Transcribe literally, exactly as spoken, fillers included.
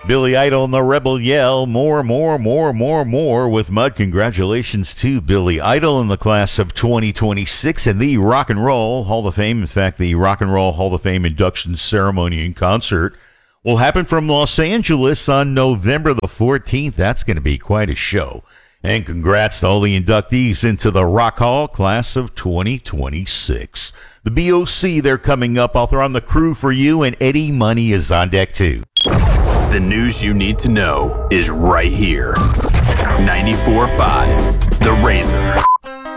Billy Idol and the Rebel Yell, more, more, more, more, more with Mud. Congratulations to Billy Idol in the class of twenty twenty-six and the Rock and Roll Hall of Fame. In fact, the Rock and Roll Hall of Fame induction ceremony and concert will happen from Los Angeles on November the fourteenth. That's going to be quite a show. And congrats to all the inductees into the Rock Hall class of twenty twenty-six. The B O C, they're coming up. I'll throw on the crew for you, and Eddie Money is on deck too. The news you need to know is right here. ninety-four point five The Razor.